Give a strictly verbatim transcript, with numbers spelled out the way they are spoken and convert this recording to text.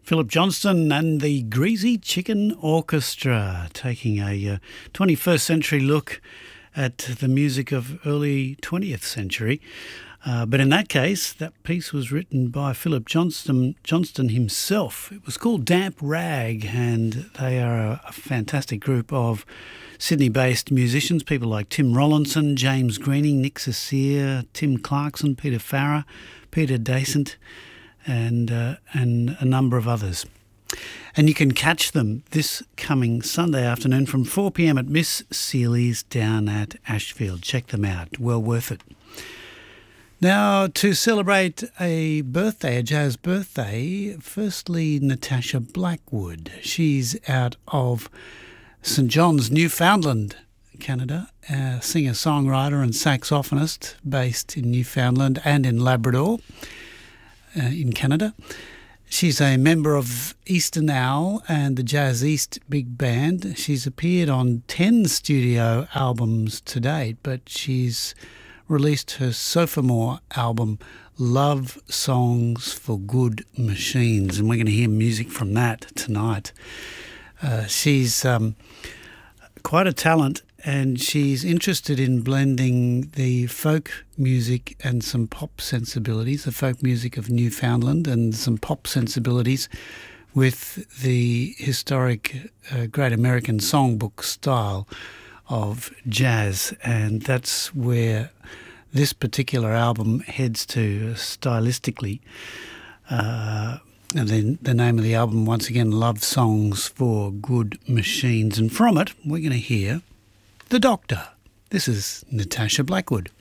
Philip Johnston and the Greasy Chicken Orchestra, taking a uh, twenty-first century look at the music of early twentieth century. Uh, but in that case, that piece was written by Philip Johnston, Johnston himself. It was called Damp Rag, and they are a, a fantastic group of Sydney-based musicians, people like Tim Rollinson, James Greening, Nick Cecere, Tim Clarkson, Peter Farrer, Peter Dacent, and uh, and a number of others. And you can catch them this coming Sunday afternoon from four p m at Miss Seeley's down at Ashfield. Check them out. Well worth it. Now, to celebrate a birthday, a jazz birthday, firstly, Natasha Blackwood. She's out of Saint John's, Newfoundland, Canada, a singer-songwriter and saxophonist based in Newfoundland and in Labrador. Uh, in Canada. She's a member of Eastern Owl and the Jazz East Big Band. She's appeared on ten studio albums to date, but she's released her sophomore album, Love Songs for Good Machines, and we're going to hear music from that tonight. Uh, she's um, quite a talent, and she's interested in blending the folk music and some pop sensibilities, the folk music of Newfoundland and some pop sensibilities with the historic uh, Great American Songbook style of jazz. And that's where this particular album heads to stylistically. Uh, and then the name of the album, once again, Love Songs for Good Machines. And from it, we're going to hear The Doctor. This is Natasha Blackwood.